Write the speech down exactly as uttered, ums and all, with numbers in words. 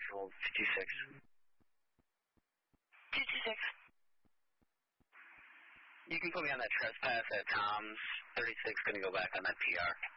hold two six. two two six. You can put me on that trespass at Tom's. thirty-six going to go back on that P R.